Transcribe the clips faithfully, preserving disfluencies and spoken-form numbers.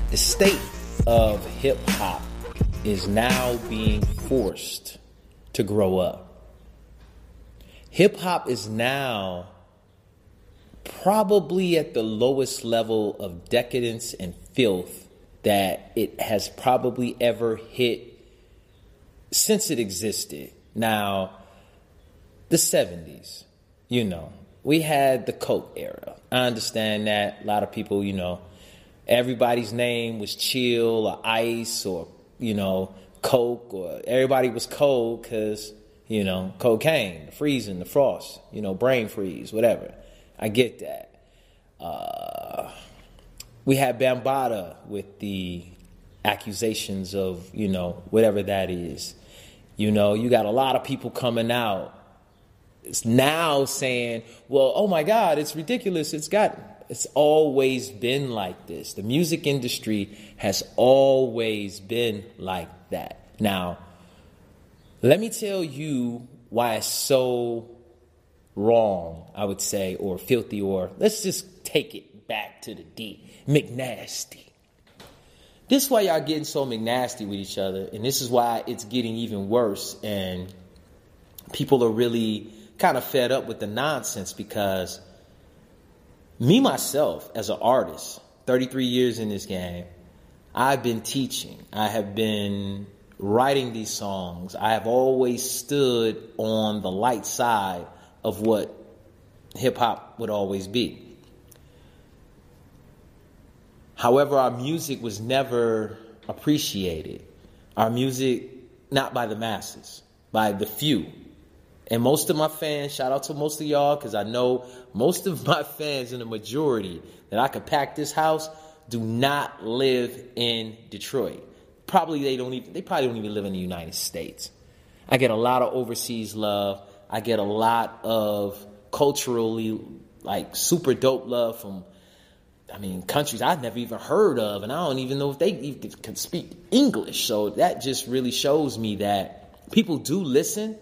The state of hip hop is now being forced to grow up. Hip hop is now probably at the lowest level of decadence and filth that it has probably ever hit since it existed. Now, the seventies, you know, we had the Coke era. I understand that a lot of people, you know, everybody's name was Chill or Ice or, you know, Coke, or everybody was cold because, you know, cocaine, the freezing, the frost, you know, brain freeze, whatever. I get that. Uh, we had Bambaataa with the accusations of, you know, whatever that is. You know, you got a lot of people coming out. It's now saying, well, oh my God, it's ridiculous. It's gotten, it's always been like this. The music industry has always been like that. Now, let me tell you why it's so wrong, I would say, or filthy, or let's just take it back to the D, McNasty. This is why y'all getting so McNasty with each other, and this is why it's getting even worse, and people are really kind of fed up with the nonsense, because me, myself, as an artist, thirty-three years in this game, I've been teaching. I have been writing these songs. I have always stood on the light side of what hip-hop would always be. However, our music was never appreciated. Our music, not by the masses, by the few. And most of my fans, shout out to most of y'all, because I know most of my fans, in the majority that I could pack this house, do not live in Detroit. Probably they don't even, they probably don't even live in the United States. I get a lot of overseas love. I get a lot of culturally, like, super dope love from, I mean, countries I've never even heard of, and I don't even know if they even can speak English. So that just really shows me that people do listen.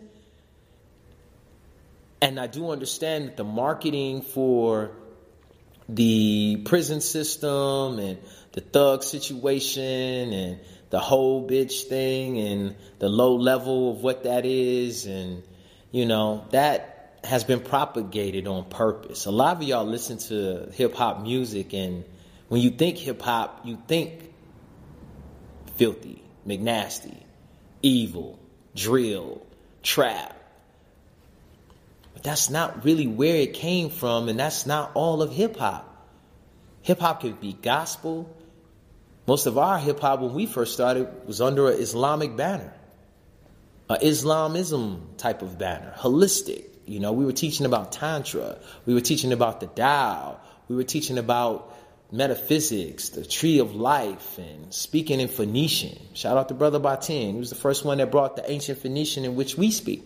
And I do understand that the marketing for the prison system and the thug situation and the whole bitch thing and the low level of what that is, and, you know, that has been propagated on purpose. A lot of y'all listen to hip-hop music, and when you think hip-hop, you think filthy, McNasty, evil, drill, trap. But that's not really where it came from, and that's not all of hip-hop. Hip-hop could be gospel. Most of our hip-hop, when we first started, was under an Islamic banner, an Islamism type of banner, holistic. You know, we were teaching about Tantra. We were teaching about the Tao. We were teaching about metaphysics, the tree of life, and speaking in Phoenician. Shout out to Brother Batin. He was the first one that brought the ancient Phoenician in which we speak.